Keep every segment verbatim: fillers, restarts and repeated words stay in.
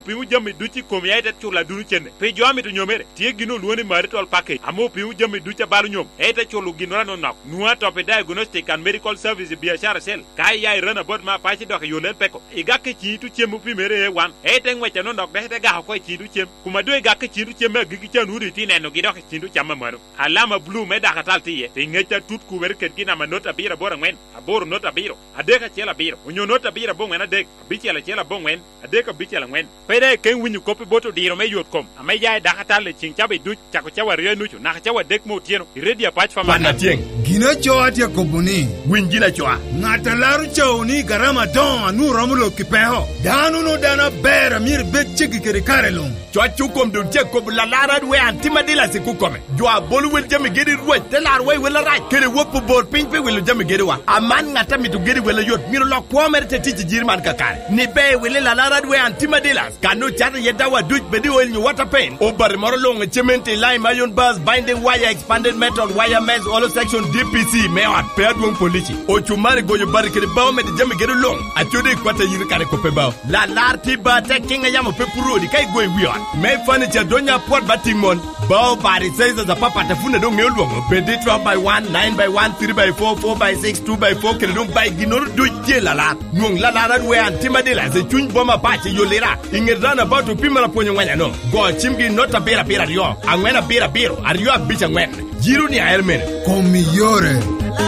piu jami duchi komi ete chula dunu chende pe jomi to nyomere tie gino luoni marital package amo piu jami ducha balu nyom ete chulu ginora no nak nuwa to pe diagnostic and medical service biashara sel kai ya rana bod ma pachi dok yolel peko igake chi tu chemu pi mere wan ete ngwecha no nok de ga ko chi tu chem kuma do igake chi tu chem gigi chanu ri ti neno gidok chi tu chama maro alama blue me da katal ti e ngecha tut ku wer ket gina manota bira bora ngwen aboro nota biro adeka chela biro unyo nota bira bongwen adek bichela chela bongwen adeka bichela ngwen pede ken winyu kopi boto diro me yot kom ame ya da katal le ching chabe du chako chawa re nuchu na chawa dek mo tieno redia patch fa mana tieng gina choa tia kobuni win gina choa ngata laru choni garama don anu romulo kipeho danu no dana bera mir bet chiki kere karelum choa chukom do jacob la lara we antimadila se kukome joa bolu wel jami gedi ruwa telar we wel right kere wopo bol pin pe wel jami gedi wa aman ngata mi to gedi wel yot mir lo ko merte tiji jirman kakare ni be wel la lara we antimadila kanu chata yeda wa duj bedi wel ni water pain o bar moro lo ngemente line iron bars binding wire expanded metal wire mesh all section D P C me wa pe adwon polici o chumari goyo bar kere bawo me jami gedi long a chode kwata yiri kare ko pe bawo la larti ba te kinga yamo pe purodi kai goy wion me furniture donya port batimon bawo bari says za papa tafuna do ngelwo pedi twelve by one nine by one three by four four by six two by four kere dong by ginor do jela la nyong la la we antimadela se chuny boma pache yolera ingedana batu pimala ponyo nganya no go chimgi nota bera bera rio angwena bera bero ario abicha ngwen jiru ni airmen komiyore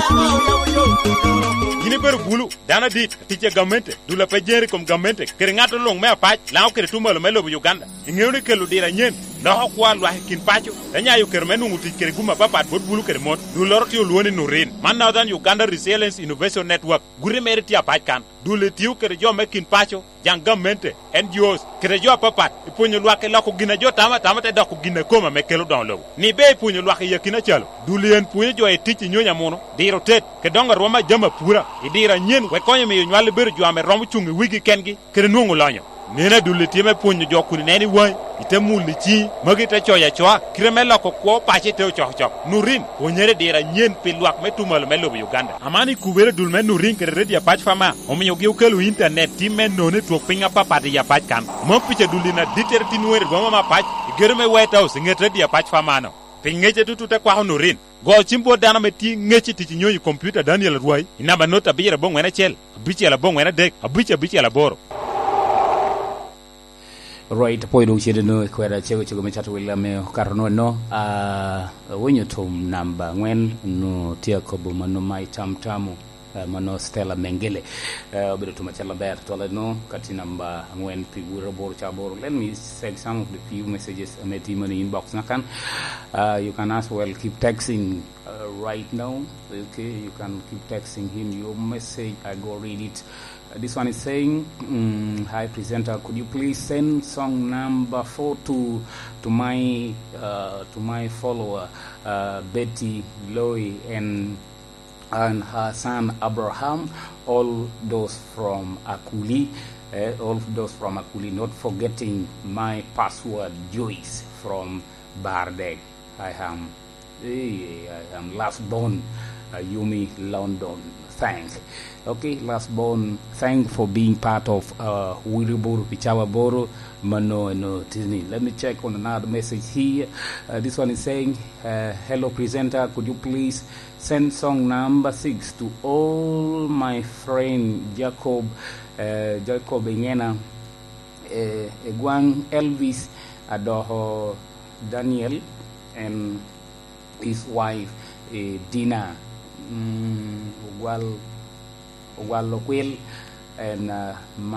Gini ber bulu dana dit tije gamente dula pejeri kom gamente kere ngato long me patch law kere tumalo melo Uganda ingewni kelu dira nyen na hokwa lwa kin pacho enya yu kere menu nguti kere guma papa bod bulu kere mon du lorti luoni no rin man now than Uganda Resilience Innovation Network guri meriti apach kan dule tiu kere jo mekin pacho jang gamente N G Os kere jo papa ipunyo lwa ke lako gina jo tama tama te dako gina koma mekelo don lo ni be ipunyo lwa ke yakina chalo dule en punyo jo e tichi nyonya mono diro tet ke donga roma jama pura idira nyen we konyo me nywale ber jo ame romu chungi wigi kengi kere nungu lonyo nena dule tieme punyo jo kuni neni wai itemu lichi magi te choya choa kireme lako ko pachi te choch choch nurin onyere dira nyen pilwak metumal melo Uganda amani kubere dulme nurin kere redia patch fama ominyo gi ukelu internet timme no ne tok pinga papa de ya patch kan mo piche dulina diterti nuer goma ma patch germe white house nget redia patch fama no pingeje tutu te kwa nurin go chimbo dana meti ngechi ti nyoyi computer Daniel Ruai inaba nota bira bongwena chel bichi la bongwena dek abichi bichi la boro right point uchede no kwera chego chego mechatu wila me karno no a wenyo tom namba ngwen no tia kobo mano mai tam tamu uh, mano Stella Mengele uh, obedo to machala ber to no kati namba ngwen pigura bor chabor. Let me send some of the few messages ameti money inbox nakan uh, you can as well keep texting uh, right now. Okay, you can keep texting him your message. I go read it. Uh, this one is saying, um, hi presenter, could you please send song number four to to my uh, to my follower uh, Betty Loy and and her son Abraham, all those from Akuli, uh, all those from Akuli, not forgetting my password Joyce from Bardeg. I am I am last born uh, Yumi London. Thank. Okay, last born, thank for being part of uh, Wiriburu, Pichawa Boro, Mano, and uh, Disney. Let me check on another message here. Uh, this one is saying, uh, hello presenter, could you please send song number six to all my friend Jacob, uh, Jacob Engena, uh, Egwang Elvis, Adoho Daniel, and his wife, uh, Dina. Mm, Wal Wal Loquil and uh,